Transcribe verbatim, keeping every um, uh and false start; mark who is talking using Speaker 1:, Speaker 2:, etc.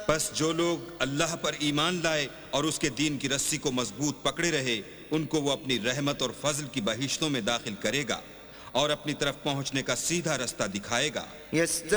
Speaker 1: बस जो लोग अल्लाह पर ईमान लाए और उसके दीन की रस्सी को मजबूत पकड़े रहे, उनको वो अपनी रहमत और फजल की बहिश्तों में दाखिल करेगा और अपनी तरफ पहुंचने का सीधा रास्ता दिखाएगा।